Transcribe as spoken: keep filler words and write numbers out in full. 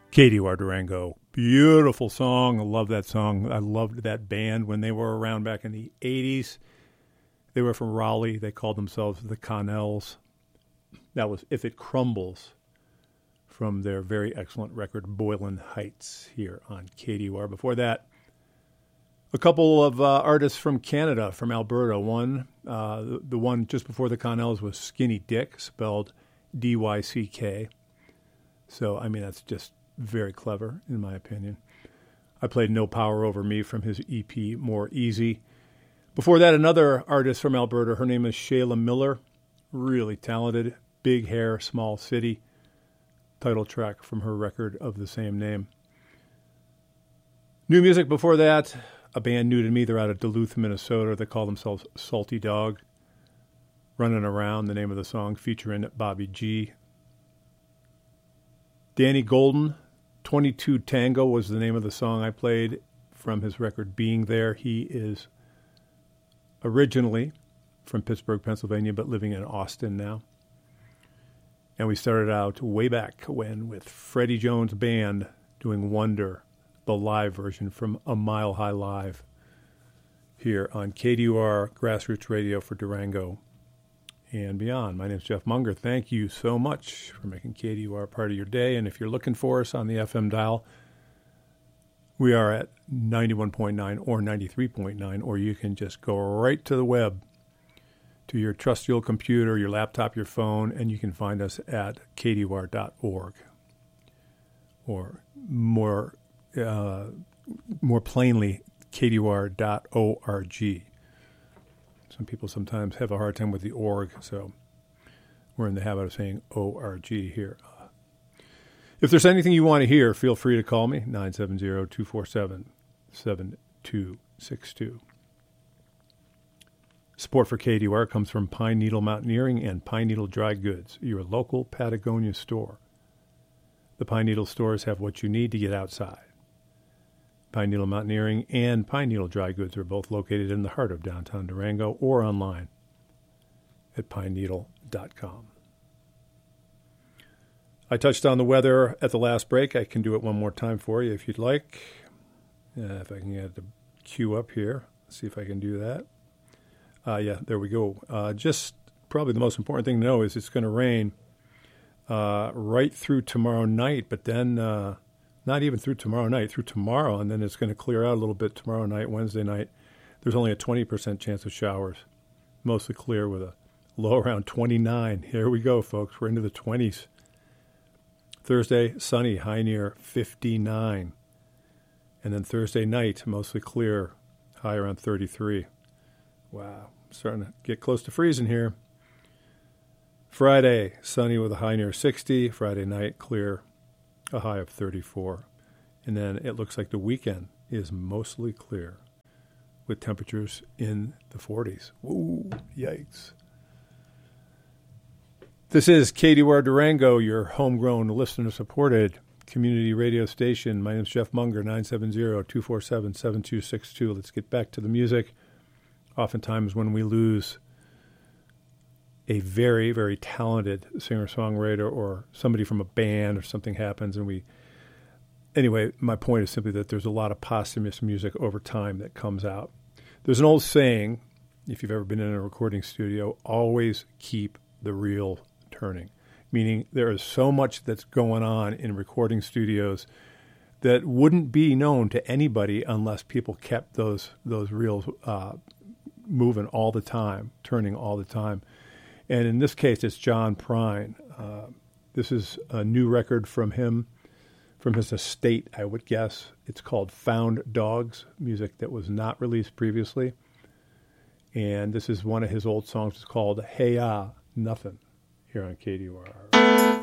K D U R Durango, beautiful song. I love that song. I loved that band when they were around back in the eighties. They were from Raleigh. They called themselves the Connells. That was If It Crumbles from their very excellent record, Boylan Heights, here on K D U R. Before that, a couple of uh, artists from Canada, from Alberta. One, uh, the, the one just before the Connells was Skinny Dick, spelled D Y C K. So, I mean, that's just very clever, in my opinion. I played No Power Over Me from his E P, More Easy. Before that, another artist from Alberta. Her name is Shayla Miller. Really talented. Big Hair, Small City. Title track from her record of the same name. New music before that, a band new to me. They're out of Duluth, Minnesota. They call themselves Salty Dog. Running Around, the name of the song, featuring Bobby G. Danny Golden, twenty-two Tango was the name of the song I played from his record Being There. He is originally from Pittsburgh, Pennsylvania, but living in Austin now. And we started out way back when with Freddie Jones Band doing Wonder, the live version from A Mile High Live, here on K D U R Grassroots Radio for Durango and beyond. My name is Jeff Munger. Thank you so much for making K D U R part of your day. And if you're looking for us on the F M dial, we are at ninety-one point nine or ninety-three point nine, or you can just go right to the web, to your trusty old computer, your laptop, your phone, and you can find us at k d u r dot org. Or more, uh, more plainly, k d u r dot org. Some people sometimes have a hard time with the org, so we're in the habit of saying O R G here. Uh, if there's anything you want to hear, feel free to call me, nine seven zero, two four seven, seven two six two. Support for K D U R comes from Pine Needle Mountaineering and Pine Needle Dry Goods, your local Patagonia store. The Pine Needle stores have what you need to get outside. Pine Needle Mountaineering and Pine Needle Dry Goods are both located in the heart of downtown Durango or online at pine needle dot com. I touched on the weather at the last break. I can do it one more time for you if you'd like. Uh, if I can get the cue up here, see if I can do that. Uh, yeah, there we go. Uh, just probably the most important thing to know is it's going to rain uh, right through tomorrow night, but then uh, not even through tomorrow night, through tomorrow, and then it's going to clear out a little bit tomorrow night, Wednesday night. There's only a twenty percent chance of showers, mostly clear with a low around twenty-nine. Here we go, folks. We're into the twenties. Thursday, sunny, high near fifty-nine. And then Thursday night, mostly clear, high around thirty-three. Wow, starting to get close to freezing here. Friday, sunny with a high near sixty. Friday night, clear, a high of thirty-four. And then it looks like the weekend is mostly clear with temperatures in the forties. Ooh, yikes. This is K D U R Durango, your homegrown, listener-supported community radio station. My name is Jeff Munger, nine seven zero, two four seven, seven two six two. Let's get back to the music. Oftentimes when we lose a very, very talented singer-songwriter or somebody from a band or something happens and we... Anyway, my point is simply that there's a lot of posthumous music over time that comes out. There's an old saying, if you've ever been in a recording studio, always keep the reel turning. Meaning there is so much that's going on in recording studios that wouldn't be known to anybody unless people kept those those reels uh, moving all the time, turning all the time. And in this case, it's John Prine. Uh, this is a new record from him, from his estate, I would guess. It's called Found Dogs, music that was not released previously. And this is one of his old songs. It's called Hey Ah, Nothing, here on K D U R.